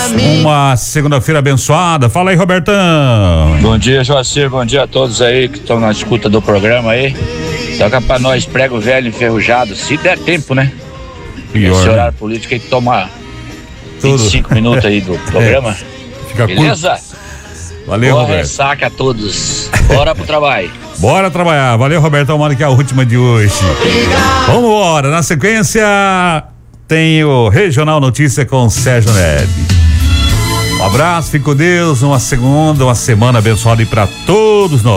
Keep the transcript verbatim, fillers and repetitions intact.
Uma segunda-feira abençoada. Fala aí, Robertão. Bom dia, Joacir. Bom dia a todos aí que estão na escuta do programa aí. Toca pra nós, prego velho enferrujado, se der tempo, né? Pior, esse né? horário político aí que toma Tudo. vinte e cinco minutos aí do programa. É, fica beleza? Curto. Valeu, Boa Roberto. ressaca a todos. Bora pro trabalho. Bora trabalhar. Valeu, Robertão. Mano, que é a última de hoje. Vamos embora. Na sequência, tem o Regional Notícia com Sérgio Neves. Um abraço, fique com Deus. Uma segunda, uma semana abençoada aí pra todos nós.